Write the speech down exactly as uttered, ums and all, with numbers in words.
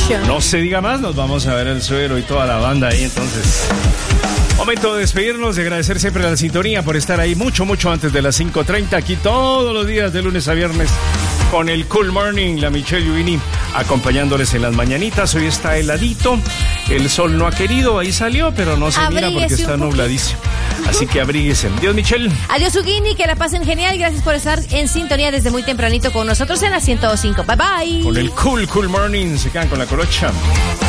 Production. No se diga más, nos vamos a ver el suero y toda la banda ahí entonces. Momento de despedirnos, de agradecer siempre la sintonía por estar ahí mucho, mucho antes de las cinco treinta, aquí todos los días de lunes a viernes con el Cool Morning, la Michelle Yuvini acompañándoles en las mañanitas. Hoy está heladito, el sol no ha querido, ahí salió, pero no se mira porque está nubladísimo. Así que abríguese. Dios, Michelle. Adiós, Zucchini, que la pasen genial. Gracias por estar en sintonía desde muy tempranito con nosotros en la ciento cinco. Bye, bye. Con el Cool, Cool Morning se quedan con la colocha.